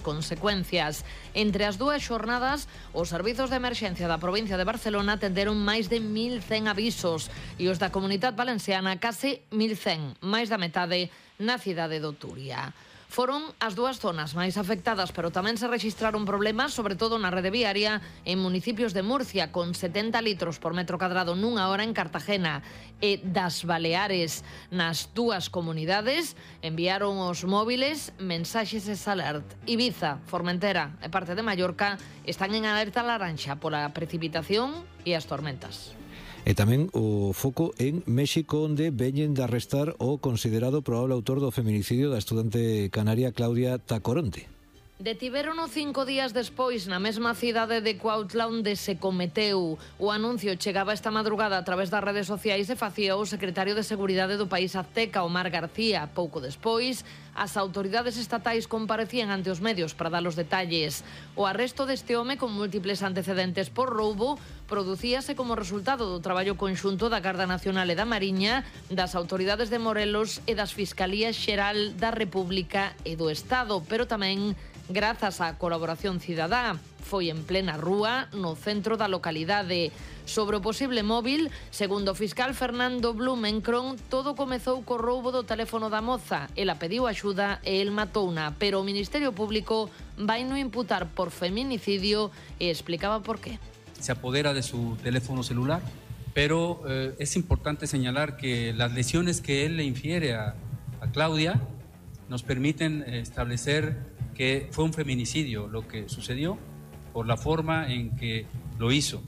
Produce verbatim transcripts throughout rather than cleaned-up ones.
consecuencias. Entre as dúas xornadas, os servizos de emerxencia da provincia de Barcelona atenderon máis de mil cen avisos e os da Comunidade Valenciana case mil cen, máis da metade na cidade do Turia. Foron as dúas zonas máis afectadas, pero tamén se rexistraron problemas, sobre todo na rede viaria, en municipios de Murcia, con setenta litros por metro cadrado nunha hora en Cartagena, e das Baleares. Nas dúas comunidades enviaron os móviles mensaxes alert. Ibiza, Formentera e parte de Mallorca están en alerta laranxa pola precipitación e as tormentas. E tamén o foco en México, onde veñen de arrestar o considerado probable autor do feminicidio da estudante canaria Claudia Tacoronte. Detivérono cinco días despois na mesma cidade de Cuautla onde se cometeu. O anuncio chegaba esta madrugada a través das redes sociais e facía o secretario de Seguridade do país azteca, Omar García. Pouco despois, as autoridades estatais comparecían ante os medios para dar os detalles. O arresto deste home con múltiples antecedentes por roubo producíase como resultado do traballo conxunto da Garda Nacional e da Mariña, das autoridades de Morelos e das Fiscalías Xeral da República e do Estado, pero tamén grazas á colaboración cidadá. Foi en plena rúa, no centro da localidade. Sobre o posible móvil, segundo o fiscal Fernando Blumenkron, todo comezou co roubo do teléfono da moza. Ela pediu axuda e el matouna, pero o Ministerio Público vai no imputar por feminicidio e explicaba por qué. Se apodera de su teléfono celular, pero eh, es importante señalar que las lesiones que él le infiere a, a Claudia nos permiten establecer que fue un feminicidio lo que sucedió por la forma en que lo hizo.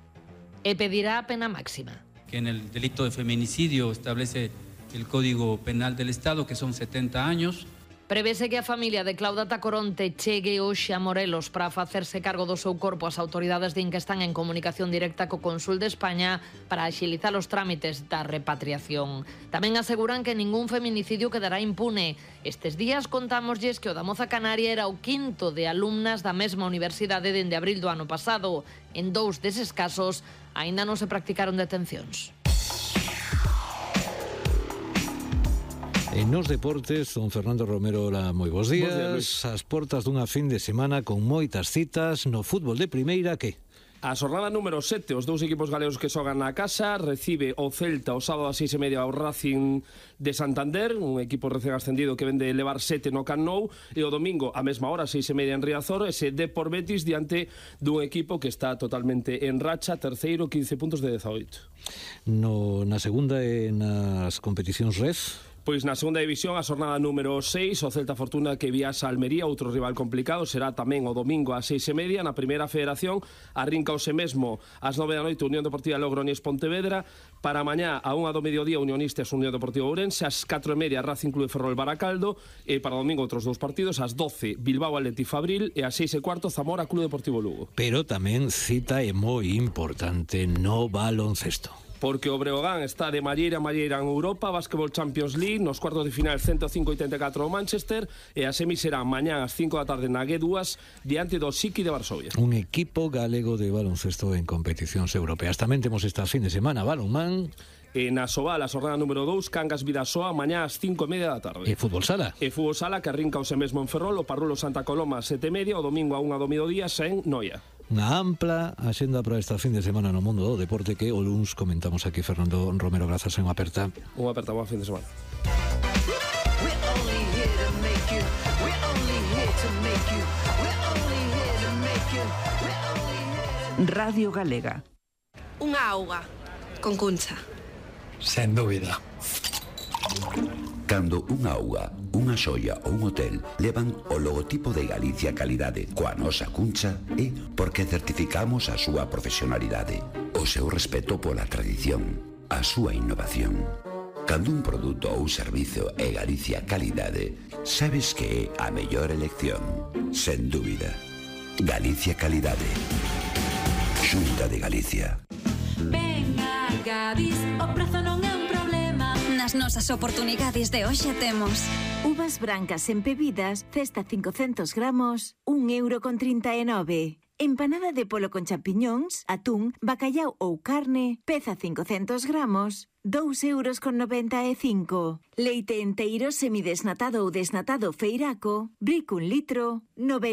E pedirá a pena máxima. Que en el delito de feminicidio establece el Código Penal del Estado, que son setenta años. Prevese que a familia de Claudia Tacoronte chegue hoxe a Morelos para facerse cargo do seu corpo. As autoridades din que están en comunicación directa co Cónsul de España para axilizar os trámites da repatriación. Tamén aseguran que ningún feminicidio quedará impune. Estes días contámoslles que o da moza canaria era o quinto de alumnas da mesma universidade dende abril do ano pasado. En dous deses casos aínda non se practicaron detencións. En nos deportes, don Fernando Romero, hola, moi bons días. Bos días, as portas dunha fin de semana con moitas citas no fútbol de primeira, que? A xornada número sete, os dous equipos galegos que xogan na casa, recibe o Celta o sábado a seis e media ao Racing de Santander, un equipo recén ascendido que vende levar sete no Camp Nou, e o domingo a mesma hora, seis e media en Riazor, ese Depor Betis diante dun equipo que está totalmente en racha, terceiro, quince puntos de dezaoito. No, na segunda e nas competicións Ref? Pois na segunda división, a xornada número seis, o Celta Fortuna que viaxa a Almería, outro rival complicado, será tamén o domingo a seis e media. Na primeira federación, arrinca ose mesmo ás nove da noite Unión Deportiva Logroñés Pontevedra, para mañá a unha do mediodía Unionistas Unión Deportiva Ourense, ás catro e media Racing Club de Ferrol Baracaldo, e para domingo outros dous partidos, ás doce Bilbao Athletic Fabril e ás seis e cuarto Zamora Club Deportivo Lugo. Pero tamén cita é moi importante no baloncesto. Porque o Breogán está de malleira a malleira en Europa, Basketball Champions League, nos cuartos de final ciento cinco a oitenta e catro o Manchester, e a semi será mañá ás cinco da tarde na G dúas diante do Siki de Varsovia. Un equipo galego de baloncesto en competicións europeas. Tamén temos esta fin de semana balonmán. E na Sobal, a xornada número dous, Cangas Vidasoa, mañá ás cinco e media da tarde. E fútbol sala. E fútbol sala, que arrinca ose mesmo en Ferrol, o Parrulo Santa Coloma, sete e media, o domingo a unha do mediodía, en Noia. Unha ampla axenda para esta fin de semana no mundo do deporte que o luns comentamos aquí Fernando Romero, grazas en unha aperta. Unha aperta, boa fin de semana. Radio Galega. Unha auga con Cuncha. Sen dúbida. Cando unha auga, unha xoia ou un hotel levan o logotipo de Galicia Calidade coa nosa Cuncha, é porque certificamos a súa profesionalidade, o seu respeto pola tradición, a súa innovación. Cando un produto ou servizo é Galicia Calidade, sabes que é a mellor elección, sen dúbida. Galicia Calidade. Xunta de Galicia. Ven a Gadis, o prezo non é un problema. Nas nosas oportunidades de hoxe temos uvas brancas empebidas, cesta cincocentos gramos, un euro con trinta e nove. Empanada de polo con champiñóns, atún, bacallau ou carne, peza cincocentos gramos, dous euros con noventa e cinco. Leite enteiro semidesnatado ou desnatado feiraco, brick un litro, nove